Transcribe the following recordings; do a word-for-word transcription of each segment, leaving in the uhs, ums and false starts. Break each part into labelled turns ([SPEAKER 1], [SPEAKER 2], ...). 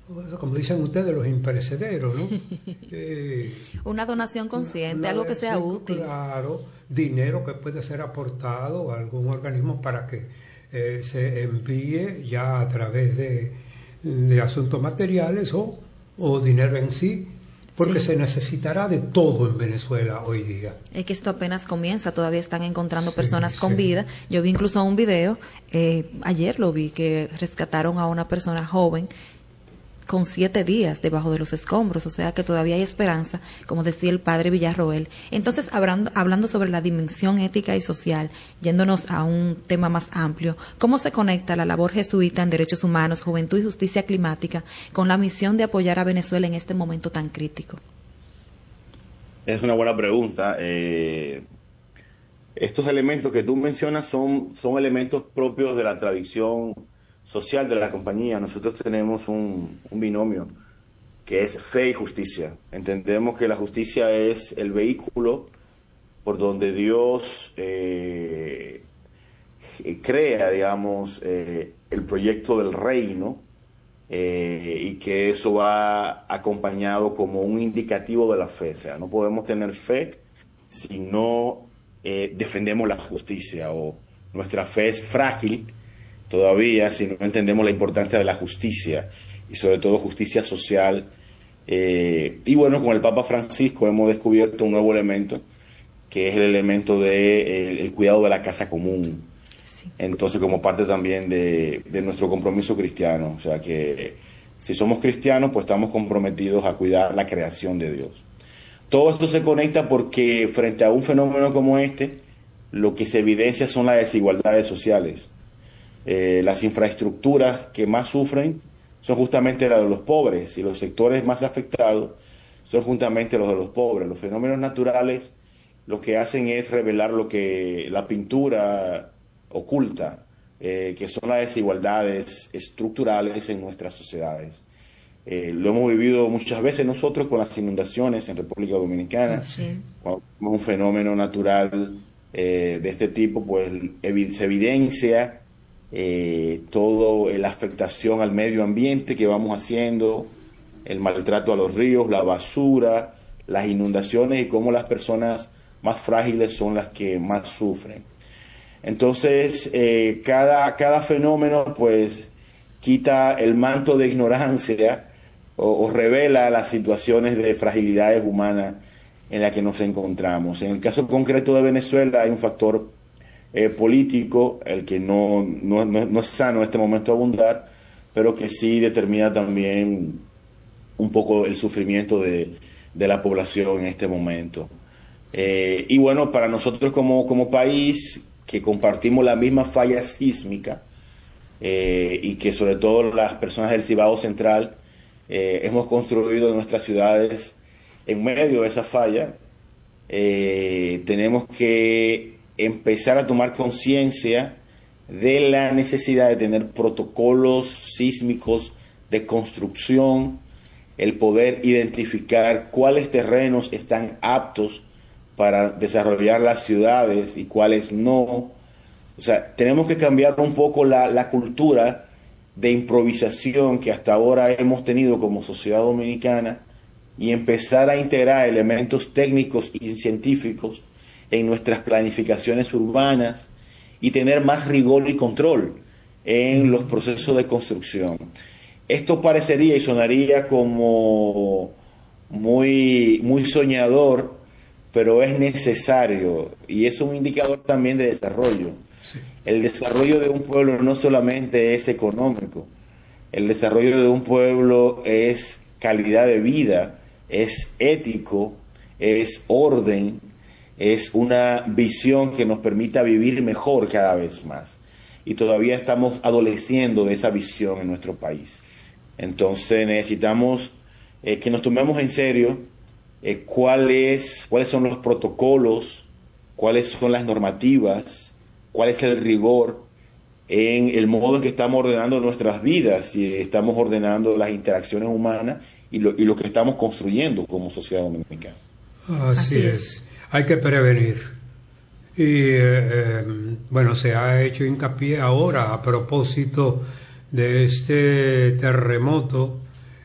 [SPEAKER 1] como dicen ustedes, los imperecederos, ¿no? Eh,
[SPEAKER 2] una donación consciente,
[SPEAKER 1] una,
[SPEAKER 2] algo que sea útil.
[SPEAKER 1] Claro, dinero que puede ser aportado a algún organismo para que eh, se envíe ya a través de, de asuntos materiales o, o dinero en sí, porque sí. Se necesitará de todo en Venezuela hoy día.
[SPEAKER 2] Es que esto apenas comienza, todavía están encontrando sí, personas con
[SPEAKER 1] sí.
[SPEAKER 2] vida. Yo vi incluso un video, eh, ayer lo vi, que rescataron a una persona joven con siete días debajo de los escombros, o sea que todavía hay esperanza, como decía el padre Villarroel. Entonces, hablando, hablando sobre la dimensión ética y social, yéndonos a un tema más amplio, ¿cómo se conecta la labor jesuita en derechos humanos, juventud y justicia climática con la misión de apoyar a Venezuela en este momento tan crítico?
[SPEAKER 3] Es una buena pregunta. Eh, estos elementos que tú mencionas son, son elementos propios de la tradición social de la compañía. Nosotros tenemos un, un binomio que es fe y justicia. Entendemos que la justicia es el vehículo por donde Dios eh, crea, digamos, eh, el proyecto del reino eh, y que eso va acompañado como un indicativo de la fe. O sea, no podemos tener fe si no eh, defendemos la justicia, o nuestra fe es frágil todavía si no entendemos la importancia de la justicia, y sobre todo justicia social. Eh, y bueno, con el Papa Francisco hemos descubierto un nuevo elemento, que es el elemento del de, el cuidado de la casa común. Sí. Entonces, como parte también de, de nuestro compromiso cristiano, o sea que si somos cristianos, pues estamos comprometidos a cuidar la creación de Dios. Todo esto se conecta porque frente a un fenómeno como este, lo que se evidencia son las desigualdades sociales. Eh, las infraestructuras que más sufren son justamente las de los pobres, y los sectores más afectados son justamente los de los pobres. Los fenómenos naturales lo que hacen es revelar lo que la pintura oculta, eh, que son las desigualdades estructurales en nuestras sociedades. Eh, lo hemos vivido muchas veces nosotros con las inundaciones en República Dominicana. Sí. Cuando un fenómeno natural eh, de este tipo, pues evi- se evidencia Eh, todo la afectación al medio ambiente que vamos haciendo, el maltrato a los ríos, la basura, las inundaciones, y cómo las personas más frágiles son las que más sufren. Entonces, eh, cada, cada fenómeno pues quita el manto de ignorancia o, o revela las situaciones de fragilidades humanas en las que nos encontramos. En el caso concreto de Venezuela hay un factor Eh, político, el que no, no, no, no es sano en este momento abundar, pero que sí determina también un poco el sufrimiento de, de la población en este momento. Eh, y bueno, para nosotros como, como país, que compartimos la misma falla sísmica, eh, y que sobre todo las personas del Cibao Central eh, hemos construido nuestras ciudades en medio de esa falla, eh, tenemos que empezar a tomar conciencia de la necesidad de tener protocolos sísmicos de construcción, el poder identificar cuáles terrenos están aptos para desarrollar las ciudades y cuáles no. O sea, tenemos que cambiar un poco la, la cultura de improvisación que hasta ahora hemos tenido como sociedad dominicana, y empezar a integrar elementos técnicos y científicos en nuestras planificaciones urbanas y tener más rigor y control en los procesos de construcción. Esto parecería y sonaría como muy, muy soñador, pero es necesario, y es un indicador también de desarrollo. Sí. El desarrollo de un pueblo no solamente es económico, el desarrollo de un pueblo es calidad de vida, es ético, es orden, es una visión que nos permita vivir mejor cada vez más. Y todavía estamos adoleciendo de esa visión en nuestro país. Entonces necesitamos eh, que nos tomemos en serio eh, cuál es, cuáles son los protocolos, cuáles son las normativas, cuál es el rigor en el modo en que estamos ordenando nuestras vidas y estamos ordenando las interacciones humanas y lo, y lo que estamos construyendo como sociedad dominicana.
[SPEAKER 1] Así, Así es. es. Hay que prevenir. Y eh, eh, bueno, se ha hecho hincapié ahora a propósito de este terremoto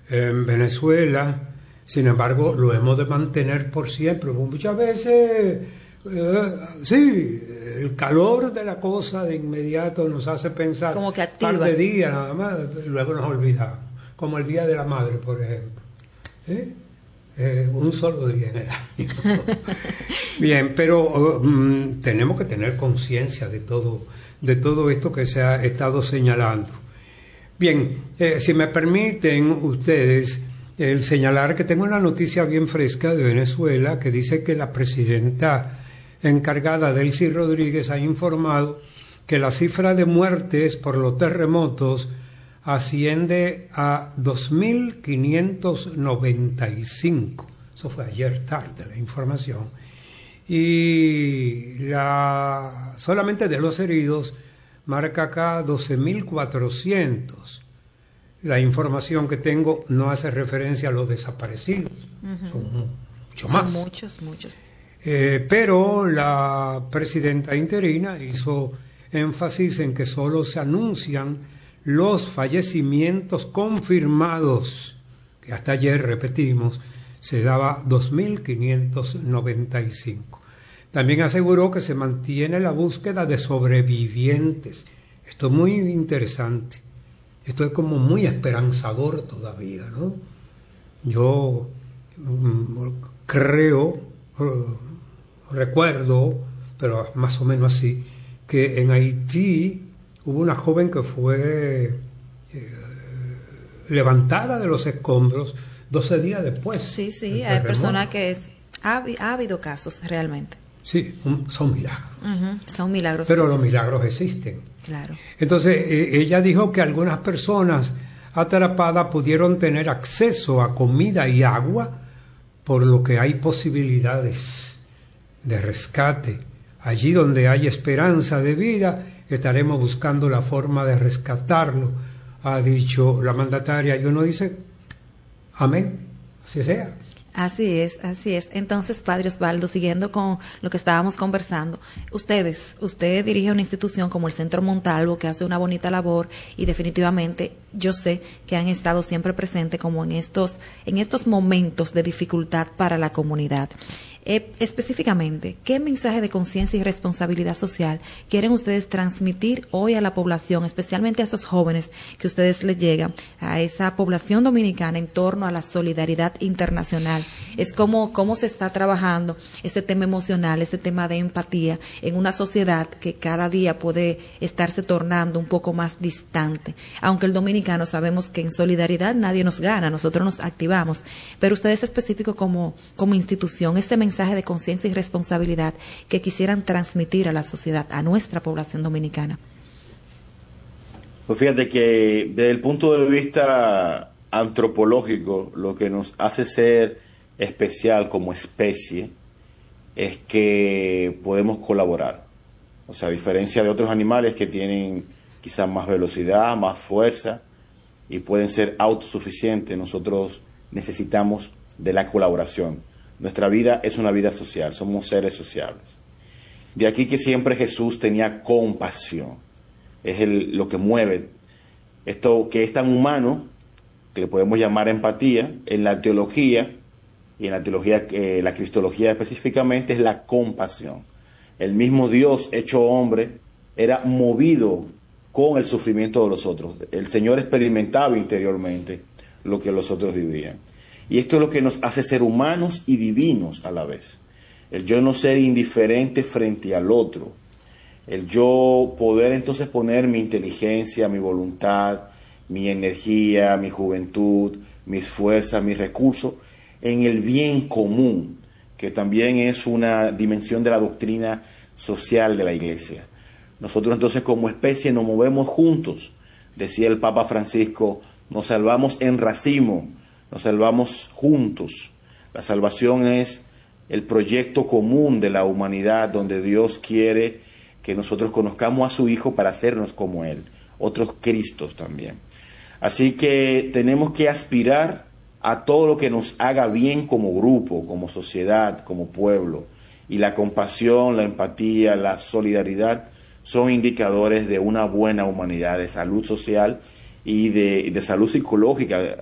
[SPEAKER 1] en Venezuela. Sin embargo, lo hemos de mantener por siempre. Muchas veces, eh, sí, el calor de la cosa de inmediato nos hace pensar
[SPEAKER 2] como que activa.
[SPEAKER 1] Un par de días nada más, luego nos olvidamos. Como el Día de la Madre, por ejemplo. ¿Sí? Eh, un solo día en el año. Bien, pero um, tenemos que tener conciencia de todo, de todo esto que se ha estado señalando. Bien, eh, si me permiten ustedes el señalar que tengo una noticia bien fresca de Venezuela que dice que la presidenta encargada, Delcy Rodríguez, ha informado que la cifra de muertes por los terremotos asciende a dos mil quinientos noventa y cinco. Eso fue ayer tarde la información. Y la, solamente de los heridos marca acá doce mil cuatrocientos. La información que tengo no hace referencia a los desaparecidos. Uh-huh. Son mucho más.
[SPEAKER 2] Son muchos, muchos.
[SPEAKER 1] Eh, pero la presidenta interina hizo énfasis en que solo se anuncian los fallecimientos confirmados, que hasta ayer, repetimos, se daba dos mil quinientos noventa y cinco. También aseguró que se mantiene la búsqueda de sobrevivientes. Esto es muy interesante. Esto es como muy esperanzador todavía, ¿no? Yo mm, creo, recuerdo, pero más o menos así, que en Haití hubo una joven que fue eh, levantada de los escombros doce días después.
[SPEAKER 2] Sí, sí, hay personas que es, ha, ha habido casos realmente.
[SPEAKER 1] Sí, un, son milagros.
[SPEAKER 2] Uh-huh, son milagros.
[SPEAKER 1] Pero los milagros existen.
[SPEAKER 2] Claro.
[SPEAKER 1] Entonces, eh, ella dijo que algunas personas atrapadas pudieron tener acceso a comida y agua, por lo que hay posibilidades de rescate. Allí donde hay esperanza de vida, estaremos buscando la forma de rescatarlo, ha dicho la mandataria, y uno dice, amén, así sea.
[SPEAKER 2] Así es, así es. Entonces, Padre Osvaldo, siguiendo con lo que estábamos conversando, ustedes, usted dirige una institución como el Centro Montalvo, que hace una bonita labor, y definitivamente yo sé que han estado siempre presentes como en estos, en estos momentos de dificultad para la comunidad. Eh, específicamente, ¿qué mensaje de conciencia y responsabilidad social quieren ustedes transmitir hoy a la población, especialmente a esos jóvenes que ustedes les llegan, a esa población dominicana en torno a la solidaridad internacional? Es como cómo se está trabajando ese tema emocional, ese tema de empatía en una sociedad que cada día puede estarse tornando un poco más distante. Aunque el dominicano sabemos que en solidaridad nadie nos gana, nosotros nos activamos, pero ustedes específicos como, como institución, ese mensaje de conciencia y responsabilidad que quisieran transmitir a la sociedad, a nuestra población dominicana.
[SPEAKER 3] Pues fíjate que desde el punto de vista antropológico, lo que nos hace ser especial como especie es que podemos colaborar. O sea, a diferencia de otros animales que tienen quizás más velocidad, más fuerza y pueden ser autosuficientes, nosotros necesitamos de la colaboración. Nuestra vida es una vida social, somos seres sociables. De aquí que siempre Jesús tenía compasión. Es el, lo que mueve esto que es tan humano, que le podemos llamar empatía, en la teología, y en la teología, eh, la cristología específicamente, es la compasión. El mismo Dios hecho hombre era movido con el sufrimiento de los otros. El Señor experimentaba interiormente lo que los otros vivían. Y esto es lo que nos hace ser humanos y divinos a la vez. El yo no ser indiferente frente al otro. El yo poder entonces poner mi inteligencia, mi voluntad, mi energía, mi juventud, mis fuerzas, mis recursos en el bien común, que también es una dimensión de la doctrina social de la Iglesia. Nosotros entonces como especie nos movemos juntos. Decía el Papa Francisco, nos salvamos en racimo, nos salvamos juntos. La salvación es el proyecto común de la humanidad, donde Dios quiere que nosotros conozcamos a su Hijo para hacernos como Él, otros Cristos también. Así que tenemos que aspirar a todo lo que nos haga bien como grupo, como sociedad, como pueblo. Y la compasión, la empatía, la solidaridad son indicadores de una buena humanidad, de salud social y de, de salud psicológica,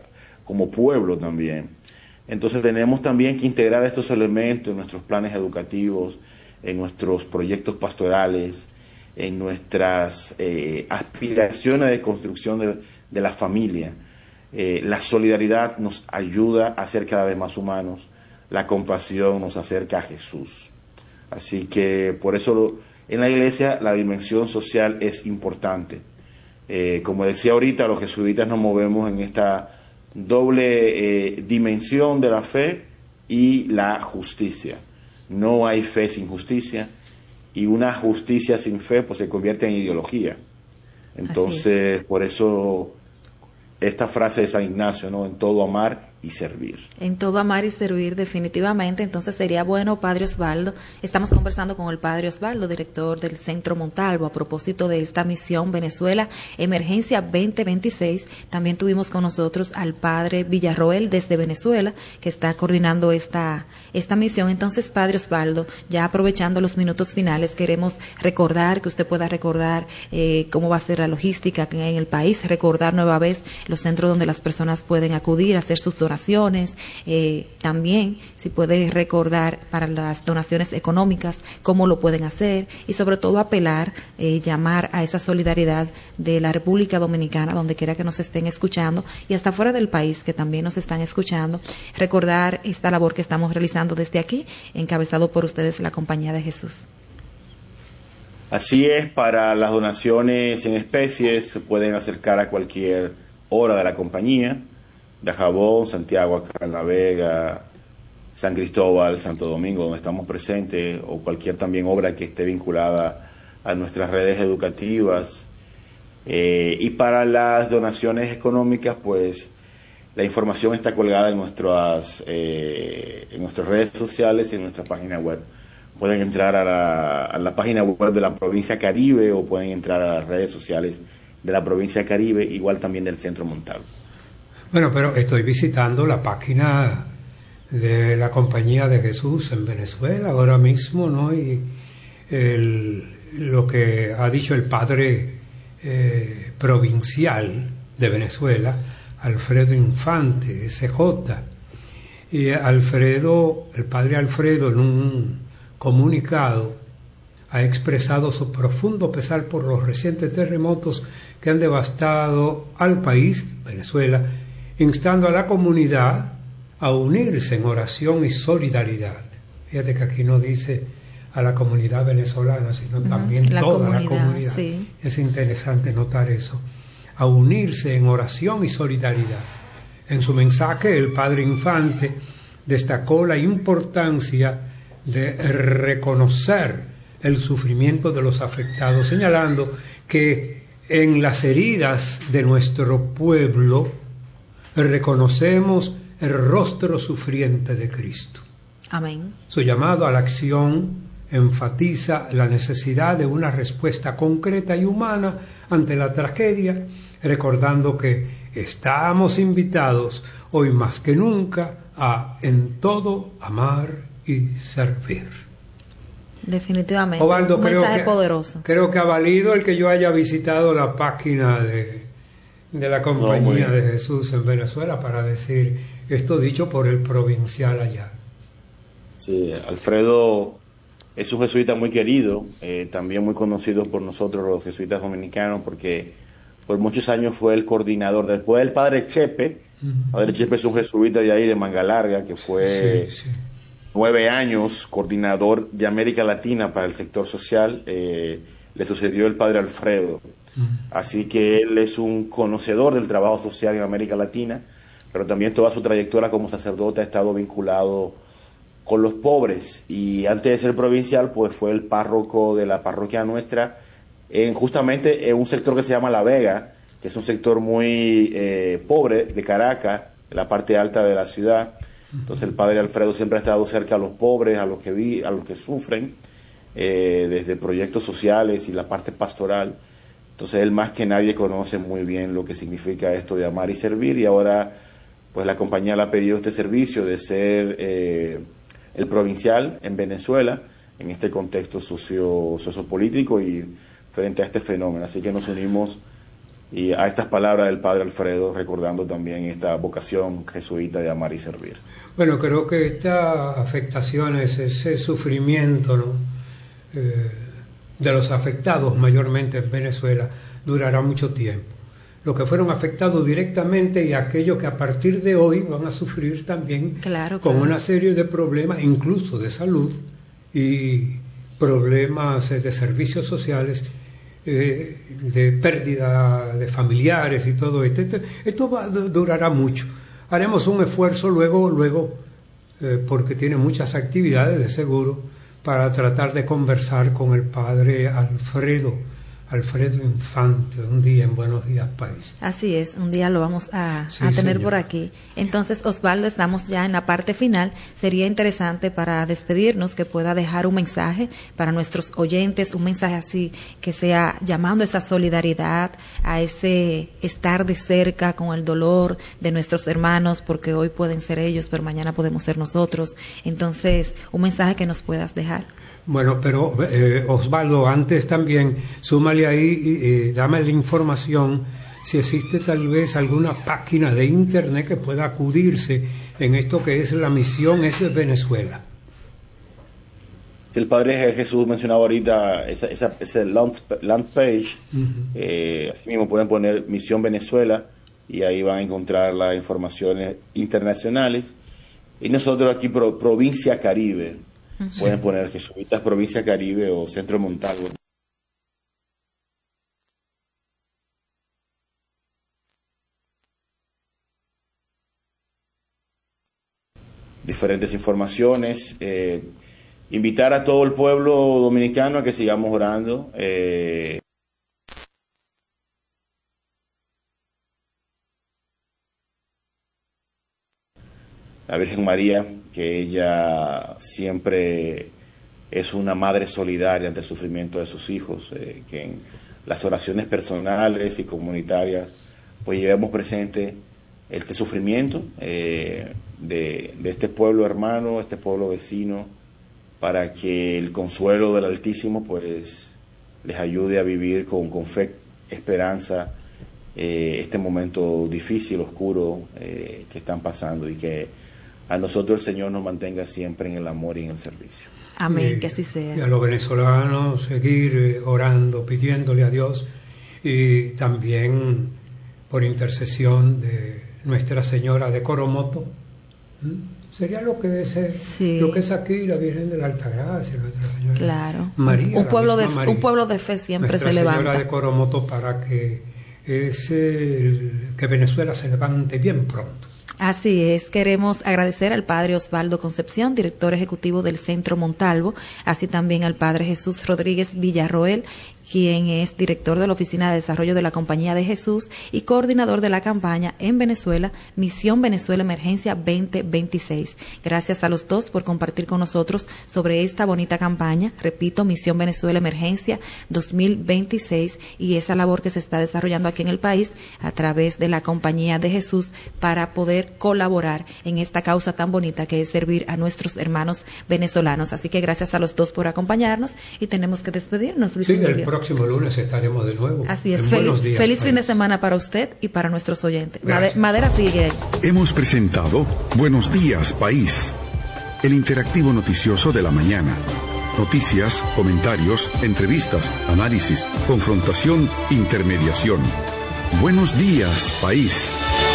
[SPEAKER 3] como pueblo también. Entonces tenemos también que integrar estos elementos en nuestros planes educativos, en nuestros proyectos pastorales, en nuestras eh, aspiraciones de construcción de, de la familia. Eh, la solidaridad nos ayuda a ser cada vez más humanos, la compasión nos acerca a Jesús. Así que por eso en la iglesia la dimensión social es importante. Eh, como decía ahorita, los jesuitas nos movemos en esta doble eh, dimensión de la fe y la justicia. No hay fe sin justicia, y una justicia sin fe pues se convierte en ideología. Entonces, por eso esta frase de San Ignacio, ¿no? En todo amar y servir.
[SPEAKER 2] En todo amar y servir, definitivamente. Entonces sería bueno, Padre Osvaldo, estamos conversando con el Padre Osvaldo, director del Centro Montalvo, a propósito de esta misión Venezuela Emergencia veinte veintiséis. También tuvimos con nosotros al Padre Villarroel desde Venezuela, que está coordinando esta, esta misión. Entonces, Padre Osvaldo, ya aprovechando los minutos finales, queremos recordar, que usted pueda recordar eh, cómo va a ser la logística en el país, recordar nueva vez los centros donde las personas pueden acudir a hacer sus donaciones, eh, también si puede recordar para las donaciones económicas cómo lo pueden hacer, y sobre todo apelar, eh, llamar a esa solidaridad de la República Dominicana, donde quiera que nos estén escuchando, y hasta fuera del país que también nos están escuchando, recordar esta labor que estamos realizando desde aquí, encabezado por ustedes, la Compañía de Jesús.
[SPEAKER 3] Así es, para las donaciones en especies se pueden acercar a cualquier hora de la compañía, Dajabón, Santiago, acá en La Vega, San Cristóbal, Santo Domingo, donde estamos presentes, o cualquier también obra que esté vinculada a nuestras redes educativas. Eh, y para las donaciones económicas, pues la información está colgada en nuestras, eh, en nuestras redes sociales y en nuestra página web. Pueden entrar a la, a la página web de la provincia Caribe, o pueden entrar a las redes sociales de la provincia Caribe, igual también del Centro Montalvo.
[SPEAKER 1] Bueno, pero estoy visitando la página de la Compañía de Jesús en Venezuela ahora mismo, ¿no? Y el, lo que ha dicho el padre eh, provincial de Venezuela, Alfredo Infante, S J. Y Alfredo, el padre Alfredo, en un comunicado, ha expresado su profundo pesar por los recientes terremotos que han devastado al país, Venezuela, instando a la comunidad a unirse en oración y solidaridad. Fíjate que aquí no dice a la comunidad venezolana, sino uh-huh. también la toda comunidad, la comunidad. Sí. Es interesante notar eso. A unirse en oración y solidaridad. En su mensaje, el padre Infante destacó la importancia de reconocer el sufrimiento de los afectados, señalando que en las heridas de nuestro pueblo reconocemos el rostro sufriente de Cristo.
[SPEAKER 2] Amén.
[SPEAKER 1] Su llamado a la acción enfatiza la necesidad de una respuesta concreta y humana ante la tragedia, recordando que estamos invitados hoy más que nunca a en todo amar y servir.
[SPEAKER 2] Definitivamente.
[SPEAKER 1] Osvaldo,
[SPEAKER 2] un
[SPEAKER 1] creo
[SPEAKER 2] mensaje
[SPEAKER 1] que,
[SPEAKER 2] poderoso.
[SPEAKER 1] Creo que ha valido el que yo haya visitado la página de, de la Compañía no, de Jesús en Venezuela para decir esto dicho por el provincial allá.
[SPEAKER 3] Sí, Alfredo es un jesuita muy querido, eh, también muy conocido por nosotros los jesuitas dominicanos, porque por muchos años fue el coordinador. Después el padre Chepe, uh-huh. padre Chepe es un jesuita de ahí de Manga Larga, que fue sí, sí. nueve años coordinador de América Latina para el sector social. Eh, le sucedió el padre Alfredo. Uh-huh. Así que él es un conocedor del trabajo social en América Latina, pero también toda su trayectoria como sacerdote ha estado vinculado con los pobres, y antes de ser provincial pues fue el párroco de la parroquia nuestra en justamente en un sector que se llama La Vega, que es un sector muy eh, pobre de Caracas, en la parte alta de la ciudad. Entonces el padre Alfredo siempre ha estado cerca a los pobres, a los que vi, a los que sufren, eh, desde proyectos sociales y la parte pastoral. Entonces él más que nadie conoce muy bien lo que significa esto de amar y servir, y ahora pues la compañía le ha pedido este servicio de ser eh, el provincial en Venezuela, en este contexto socio, sociopolítico y frente a este fenómeno. Así que nos unimos y a estas palabras del Padre Alfredo, recordando también esta vocación jesuita de amar y servir.
[SPEAKER 1] Bueno, creo que estas afectaciones, ese sufrimiento, ¿no? eh, de los afectados mayormente en Venezuela, durará mucho tiempo. Los que fueron afectados directamente y aquellos que a partir de hoy van a sufrir también
[SPEAKER 2] claro,
[SPEAKER 1] con
[SPEAKER 2] claro.
[SPEAKER 1] una serie de problemas, incluso de salud y problemas de servicios sociales, eh, de pérdida de familiares y todo esto. Esto, esto va, durará mucho. Haremos un esfuerzo luego, luego eh, porque tiene muchas actividades de seguro, para tratar de conversar con el padre Alfredo, Alfredo Infante, un día en Buenos Días País.
[SPEAKER 2] Así es, un día lo vamos a,
[SPEAKER 1] sí,
[SPEAKER 2] a tener
[SPEAKER 1] señor.
[SPEAKER 2] por aquí. Entonces, Osvaldo, estamos ya en la parte final. Sería interesante para despedirnos que pueda dejar un mensaje para nuestros oyentes, un mensaje así que sea llamando a esa solidaridad, a ese estar de cerca con el dolor de nuestros hermanos, porque hoy pueden ser ellos, pero mañana podemos ser nosotros. Entonces, un mensaje que nos puedas dejar.
[SPEAKER 1] Bueno, pero eh, Osvaldo, antes también, súmale ahí, eh, dame la información si existe tal vez alguna página de internet que pueda acudirse en esto que es la misión es Venezuela.
[SPEAKER 3] El Padre Jesús mencionaba ahorita esa, esa, ese land, land page, uh-huh. eh, así mismo pueden poner Misión Venezuela y ahí van a encontrar las informaciones internacionales. Y nosotros aquí, pro, Provincia Caribe, sí. Pueden poner Jesuitas Provincia Caribe o Centro Montalvo. Diferentes informaciones. Eh, invitar a todo el pueblo dominicano a que sigamos orando. Eh, la Virgen María, que ella siempre es una madre solidaria ante el sufrimiento de sus hijos, eh, que en las oraciones personales y comunitarias pues llevemos presente este sufrimiento eh, de, de este pueblo hermano, este pueblo vecino, para que el consuelo del Altísimo pues les ayude a vivir con, con fe, esperanza, eh, este momento difícil, oscuro eh, que están pasando, y que a nosotros el Señor nos mantenga siempre en el amor y en el servicio.
[SPEAKER 2] Amén,
[SPEAKER 1] y,
[SPEAKER 2] que así sea.
[SPEAKER 1] Y a los venezolanos seguir eh, orando, pidiéndole a Dios, y también por intercesión de Nuestra Señora de Coromoto. ¿Mm? Sería lo que es sí. lo que es aquí la Virgen de la Altagracia, Nuestra Señora.
[SPEAKER 2] Claro.
[SPEAKER 1] María,
[SPEAKER 2] un pueblo de
[SPEAKER 1] María,
[SPEAKER 2] un pueblo de fe siempre
[SPEAKER 1] Nuestra
[SPEAKER 2] se levanta.
[SPEAKER 1] Señora de Coromoto, para que ese, que Venezuela se levante bien pronto.
[SPEAKER 2] Así es, queremos agradecer al Padre Osvaldo Concepción, director ejecutivo del Centro Montalvo, así también al Padre Jesús Rodríguez Villarroel, quien es director de la Oficina de Desarrollo de la Compañía de Jesús y coordinador de la campaña en Venezuela, Misión Venezuela Emergencia veinte veintiséis. Gracias a los dos por compartir con nosotros sobre esta bonita campaña, repito, Misión Venezuela Emergencia dos mil veintiséis, y esa labor que se está desarrollando aquí en el país a través de la Compañía de Jesús para poder colaborar en esta causa tan bonita que es servir a nuestros hermanos venezolanos. Así que gracias a los dos por acompañarnos y tenemos que despedirnos, Luis
[SPEAKER 1] Sí,
[SPEAKER 2] Emilio.
[SPEAKER 1] El próximo lunes estaremos de nuevo.
[SPEAKER 2] Así es, feliz,
[SPEAKER 1] días,
[SPEAKER 2] feliz
[SPEAKER 1] país.
[SPEAKER 2] fin de semana para usted y para nuestros oyentes.
[SPEAKER 1] Gracias.
[SPEAKER 2] Madera sigue ahí.
[SPEAKER 4] Hemos presentado Buenos Días, País, el interactivo noticioso de la mañana. Noticias, comentarios, entrevistas, análisis, confrontación, intermediación. Buenos Días, País.